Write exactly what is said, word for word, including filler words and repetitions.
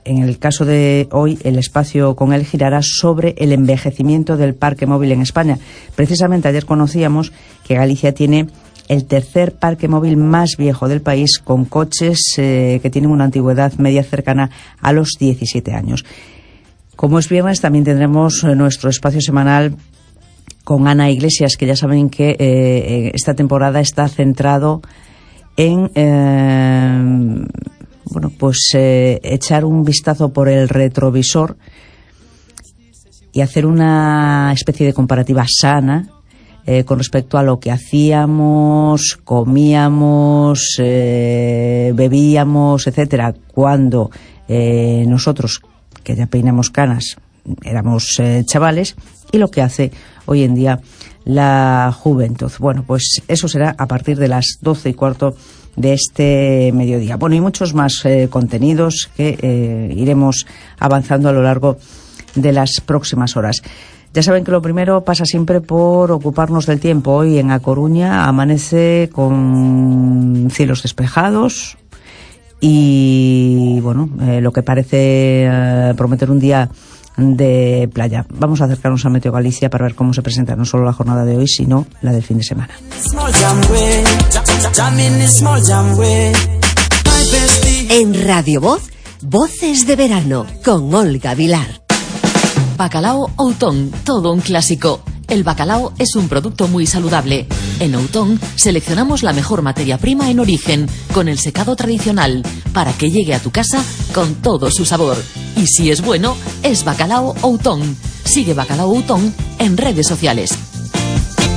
en el caso de hoy, el espacio con él girará sobre el envejecimiento del parque móvil en España. Precisamente ayer conocíamos que Galicia tiene el tercer parque móvil más viejo del país, con coches eh, que tienen una antigüedad media cercana a los diecisiete años. Como es viernes, también tendremos nuestro espacio semanal con Ana Iglesias, que ya saben que eh, esta temporada está centrado en eh, bueno, pues eh, echar un vistazo por el retrovisor y hacer una especie de comparativa sana eh, con respecto a lo que hacíamos, comíamos, eh, bebíamos, etcétera, cuando eh, nosotros, que ya peinamos canas, éramos eh, chavales, y lo que hace hoy en día la juventud. Bueno, pues eso será a partir de las doce y cuarto de este mediodía. Bueno, y muchos más eh, contenidos que eh, iremos avanzando a lo largo de las próximas horas. Ya saben que lo primero pasa siempre por ocuparnos del tiempo. Hoy en A Coruña amanece con cielos despejados y, bueno, eh, lo que parece eh, prometer un día de playa. Vamos a acercarnos a Meteo Galicia para ver cómo se presenta no solo la jornada de hoy, sino la del fin de semana. En Radio Voz, Voces de Verano, con Olga Vilar. Bacalao Outón, todo un clásico. El bacalao es un producto muy saludable. En Outón seleccionamos la mejor materia prima en origen, con el secado tradicional, para que llegue a tu casa con todo su sabor. Y si es bueno, es Bacalao Outón. Sigue Bacalao Outón en redes sociales.